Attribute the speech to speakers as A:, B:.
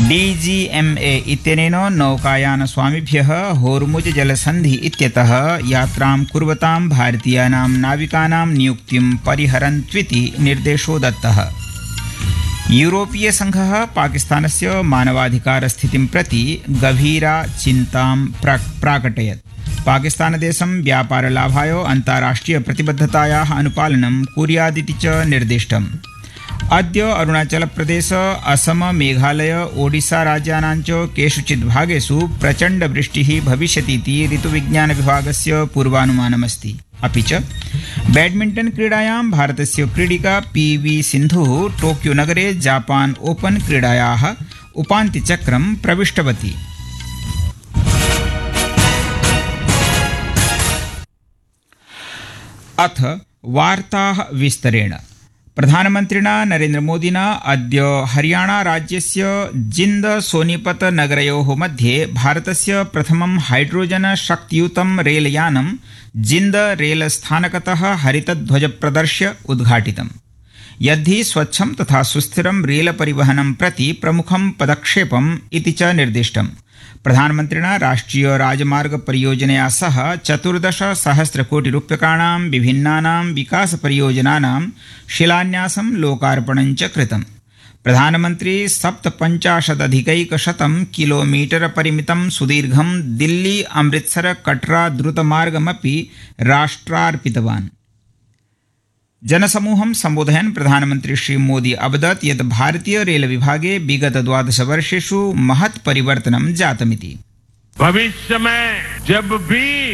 A: DGMA इत्यनेन नौकायानस्वामिभ्यः होर्मुज जलसन्धि इत्यतः यात्रां कुर्वतां भारतीयानां नाविकानां नियुक्तिं परिहरन्त्विति निर्देशो दत्तः। यूरोपीय संघः पाकिस्तानस्य मानवाधिकारस्थितिं प्रति गभीरा चिन्तां प्राकटयत्। पाकिस्तानदेशं व्यापारलाभाय अन्ताराष्ट्रिय प्रतिबद्धतायाः अनुपालनं कुर्यादिति च निर्दिष्टम्। अद्य अरुणाचल प्रदेश, असम, मेघालय, ओडिशा राज्यानां च केषुचित् भागेषु प्रचण्ड वृष्टिः भविष्यतीति ऋतुविज्ञान विभागस्य पूर्वानुमानमस्ति। अपि च बैडमिण्टन क्रीडायां भारतस्य क्रीडिका PV सिन्धुः टोक्यो नगरे जापान ओपन क्रीडायाः उपान्त्यचक्रं प्रविष्टवती। अथ वार्ताः विस्तरेण। प्रधानमन्त्रिणा नरेन्द्रमोदिना अद्य हरियाणा राज्यस्य जिन्द सोनीपत नगरयोः मध्ये भारतस्य प्रथमं हाइड्रोजन शक्तियुतं रेलयानं जिन्द रेलस्थानकतः हरितध्वज प्रदर्श्य उद्घाटितम्। यद्धि स्वच्छं तथा सुस्थिरं रेलपरिवहनं प्रति प्रमुखं पदक्षेपम् इति च निर्दिष्टम्। प्रधानमन्त्रिणा राष्ट्रिय राजमार्ग परियोजनया सह 14 कोटि रूप्यकाणां विभिन्नानां विकास परियोजनानां शिलान्यासं लोकार्पणं च कृतम्। प्रधानमन्त्री 57,100 किलोमीटर परिमितं सुदीर्घं दिल्ली अमृतसर कटरा द्रुतमार्गमपि राष्ट्रार्पितवान्। जनसमूहं सम्बोधयन् प्रधानमन्त्री श्री मोदी अवदत् यत् भारतीय रेल विभागे विगत 12 वर्षेषु महत् परिवर्तनं जातमिति।
B: भविष्य में जब भी